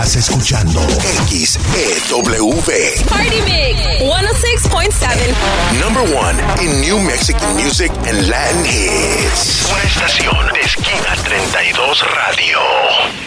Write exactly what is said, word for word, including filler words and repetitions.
Estás escuchando X E W. Party Mix one oh six point seven. Number one in New Mexican music and Latin hits. Una estación de Esquina treinta y dos Radio.